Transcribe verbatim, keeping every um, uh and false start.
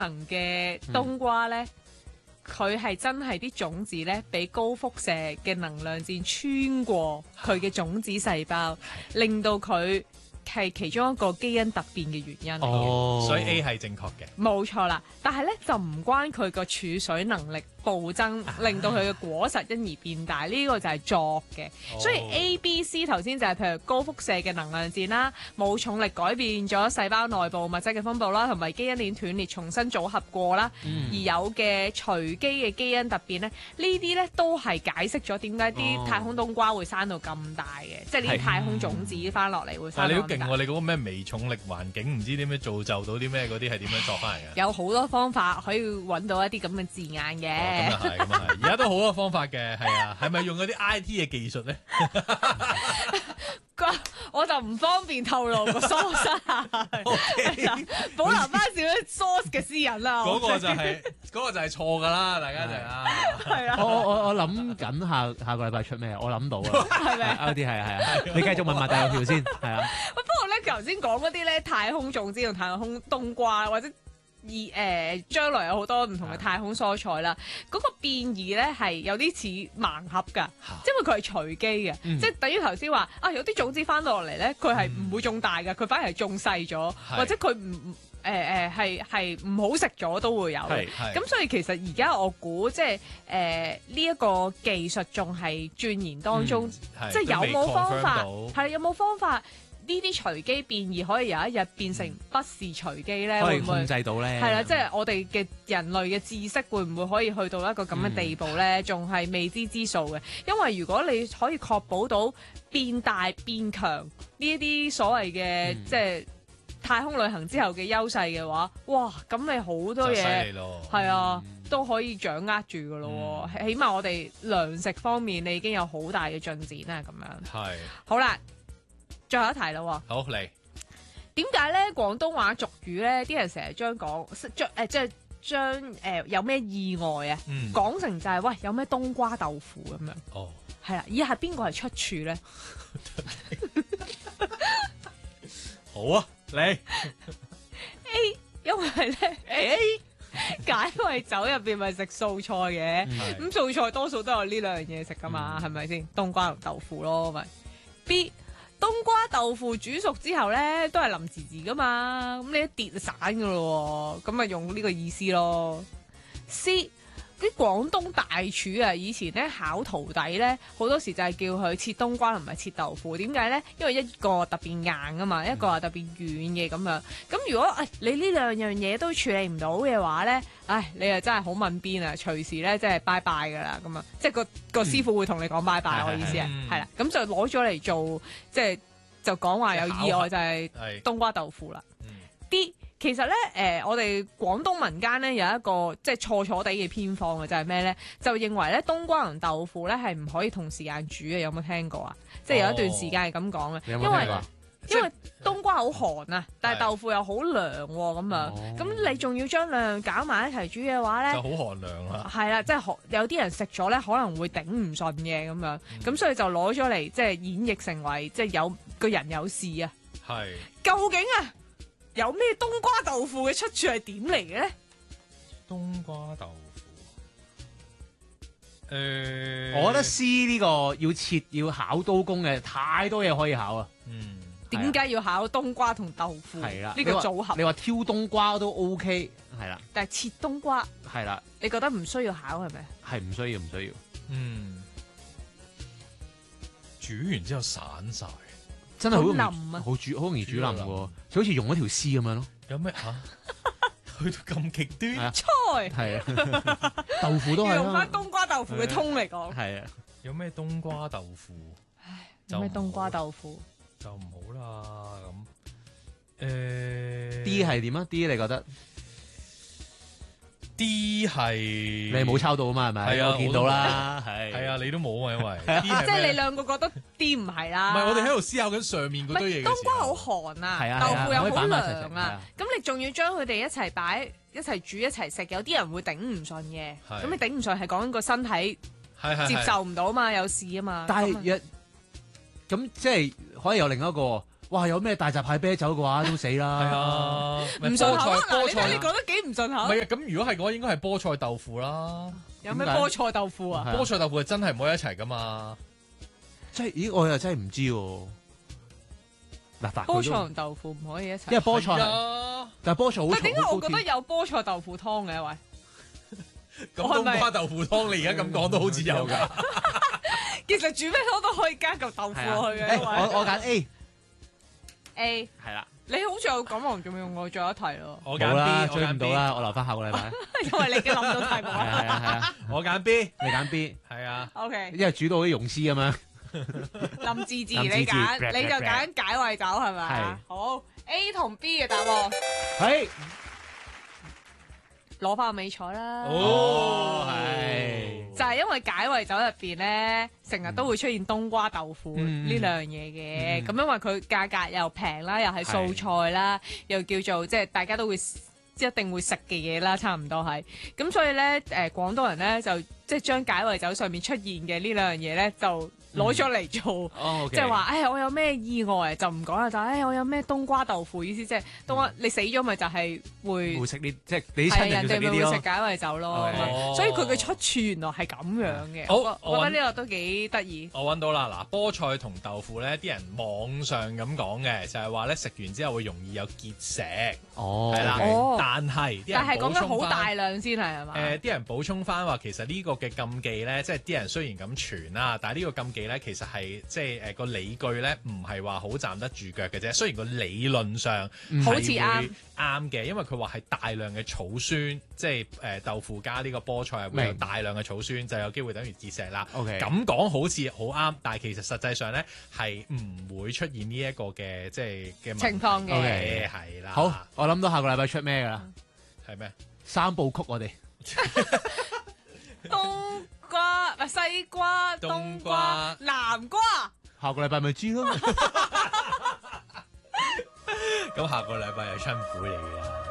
能嘅冬瓜咧，佢係、嗯、真係啲種子咧，俾高輻射嘅能量箭穿過佢嘅種子細胞，令到佢係其中一個基因突變嘅原因嚟嘅。 哦，所以 A 係正確嘅。 冇錯啦，但係咧就唔關佢個儲水能力暴增，令到佢嘅果實因而變大，呢、這個就係作嘅。哦、所以 A、B、C 頭先就係譬如高輻射嘅能量箭啦，冇重力改變咗細胞內部物質嘅分佈啦，同埋基因鏈斷裂重新組合過啦，嗯、而有嘅隨機嘅基因突變咧，呢啲咧都係解釋咗點解啲太空冬瓜會生到咁大嘅，哦、即係呢啲太空種子翻落嚟會生到咁大。但係你好勁喎！ 你嗰個咩微重力環境唔知點樣造就到啲咩嗰啲係點樣作翻嚟嘅？ 有好多方法可以揾到一啲咁嘅字眼嘅。咁啊係，咁啊係，而家都好多方法嘅，係啊，係咪用嗰啲 I T 嘅技術咧？ 我就唔方便透露個 source， 保留翻少少 source 嘅私隱啦。 嗰個就係嗰個就係錯噶啦，大家就啊， 係啊。我我我諗緊下下個禮拜出咩？我諗到啊，係咪？有啲係係啊，你繼續問埋第二條先，係啊。 喂，不過咧，頭先講嗰啲咧，太空種子同太空冬瓜或者。而誒、呃、將來有好多唔同嘅太空蔬菜啦，嗰、嗰個變異咧係有啲似盲盒㗎，因為佢係隨機嘅，嗯、即係等於頭先話啊，有啲種子翻落嚟咧，佢係唔會種大㗎，佢、嗯、反而係種細咗，是或者佢唔誒誒係係唔好食咗都會有，咁所以其實而家我估即係誒呢一個技術仲係鑽研當中，嗯、即係有冇方法係有冇方法？呢啲隨機變異可以有一日變成不是隨機咧， 可以控制到咧？ 係啦，即係我哋嘅人類嘅知識會唔會可以去到一個咁嘅地步咧？仲係、嗯、未知之數嘅。因為如果你可以確保到變大變強呢一啲所謂嘅、嗯、即係太空旅行之後嘅優勢嘅話，哇！咁你好多嘢係啊，嗯、都可以掌握住噶咯。嗯、起碼我哋糧食方面你已經有好大嘅進展啦，咁樣係是好啦。最後一題啦喎， 好嚟。 點解咧廣東話俗語咧啲人成日將講將誒即係將誒有咩意外啊，嗯、講成就係、是、喂有咩冬瓜豆腐咁樣？哦，係啦，以下邊個係出處咧？ 好啊，你 A 因為咧 A 解穢酒入邊咪食素菜嘅，咁、嗯、素菜多數都有呢兩樣嘢食噶嘛，係咪先？冬瓜同豆腐咯，咪 B。冬瓜豆腐煮熟之後咧，都係腍滋滋噶嘛，咁你一跌就散噶咯，咁咪用呢個意思咯。C 啲廣東大廚啊，以前咧考徒弟咧，好多時就係叫佢切冬瓜同埋切豆腐。點解咧？因為一個特別硬啊嘛，一個係特別軟嘅咁樣。咁如果誒、哎、你呢兩樣嘢都處理唔到嘅話咧，唉，你又真係好問邊啊！隨時咧即係拜拜噶啦，咁啊，即係個個師傅會同你講拜拜。我意思係係啦，咁就攞咗嚟做即係就講話有意外就係冬瓜豆腐啦。啲其實咧，誒、呃，我哋廣東民間咧有一個即係錯錯地嘅偏方嘅，就係咩咧？就認為咧冬瓜同豆腐咧係唔可以同時間煮嘅，有冇聽過啊？即係有一段時間係咁講嘅，因為因為冬瓜好寒啊，但係豆腐又好涼喎，咁樣，咁、哦、你仲要將兩樣搞埋一齊煮嘅話咧， 就好寒涼啦。係啦，即係有啲人食咗咧可能會頂唔順嘅咁樣，咁、嗯、所以就攞咗嚟即係演繹成為即係有個人有事啊。係是，究竟啊？有咩冬瓜豆腐嘅出處係點嚟嘅咧？ 冬瓜豆腐，誒、欸， 我覺得 C 呢個要切要考刀工嘅，太多嘢可以考啊。嗯， 點解要考冬瓜同豆腐？係啦，呢個組合。 你話挑冬瓜都 OK， 係啦。 但係切冬瓜係啦， 你覺得唔需要考係咪？ 係唔需要，唔需要。嗯， 煮完之後散晒。 真係好腍啊，好煮好容易煮腍嘅，就好似用嗰條絲咁樣咯。 有咩吓？去到咁極端？ 菜係啊，豆腐都係用翻冬瓜豆腐嘅通嚟講。 係啊， 有咩冬瓜豆腐？ 唉，有咩冬瓜豆腐？ 就唔好啦咁。誒 ，D 係點啊 ？D 你覺得？ D 係你冇抄到啊嘛，係咪？係啊，我見到啦，係係啊，你都冇啊，因為即係你兩個覺得 D 唔係啦。 唔係，我哋喺度思考緊上面嗰堆嘢。 冬瓜好寒啊，豆腐又好涼啊，咁你仲要將佢哋一齊擺一齊煮一齊食，有啲人會頂唔順嘅。咁你頂唔順係講緊個身體接受唔到嘛，有事啊嘛。 但係咁即係可以有另一個哇有咩大閘蟹啤酒嘅話都死係啦。 啊， 唔順口啊！嗱， 菠你睇你菜講得幾唔順唔口？ 係啊，咁如果係嘅話，應該係菠菜豆腐啦。 有咩菠菜豆腐啊？ 係啊菠菜豆腐係真係唔可以一齊噶嘛？ 即係咦我又真係唔知喎。嗱，但係佢都菠菜同豆腐唔可以一齊。 因為菠菜係係， 啊， 但係菠菜好但係點解重我覺得有菠菜豆腐湯嘅？喂， 咁我係咪冬瓜豆腐湯你而家咁講都好似有㗎。 其實煮咩湯都可以加嚿豆腐落去嘅。 誒喂我我揀 A A， 係啦， 你好似有咁我仲用過最後一題咯， 我揀冇啦 B，我揀追唔到 B， 啦，我留翻下個禮拜。 因為你已經諗到題目係啊係啦。 啊係啊， 我揀 B， 你揀 B， 係啊。 O K， 因為煮到啲溶絲咁樣。 林志志林志志你揀， black， 你就 black， 揀解胃酒係咪啊？好 A 同 B 嘅答案， 係攞翻個美彩啦。 哦， 係就係因為解胃酒入邊咧，成日都會出現冬瓜豆腐嗯呢兩樣嘢嘅。 嗯咁因為佢價格又平啦，又係素菜啦，又叫做即係大家都會一定會食嘅嘢啦，差唔多係。咁所以咧，誒廣東人咧就即係將解胃酒上面出現嘅呢兩樣嘢咧，就攞咗嚟做。 哦， 即係話，誒我有咩意外就唔講啦，就誒我有咩冬瓜豆腐，意思即係冬瓜你死咗咪就係會會食呢，即係你啲係親人人哋咪會食要食呢啲咯。 解胃酒咯， 哦所以佢嘅出處原來係咁樣嘅。 好我我我覺得呢個都幾得意。 我揾到啦，嗱，菠菜同豆腐咧，啲人網上咁講嘅，就係話咧食完之後會容易有結石， 哦， 係啦。 OK 哦但係啲人但係講緊好補充返大量先係係嘛？ 誒啲人補充翻話，其實呢個嘅禁忌咧，即係啲人雖然咁傳啦，但係呢個禁忌咧，其實係即係誒個理據咧，唔係話好站得住腳嘅啫。雖然個理論上嗯好係會似啱啱嘅，因為佢話係大量嘅草酸，即係誒豆腐加呢個菠菜係會有明大量嘅草酸，就有機會等於結石啦。 OK 咁講好似好啱，但係其實實際上咧係唔會出現呢一個嘅即係嘅問題情況嘅 OK，係啦。 好，我諗到下個禮拜出咩㗎啦？ 係咩？ 三部曲我哋冬瓜唔係西瓜、 冬冬瓜瓜、南瓜。 下個禮拜咪知咯。 咁下個禮拜又春苦嚟㗎啦。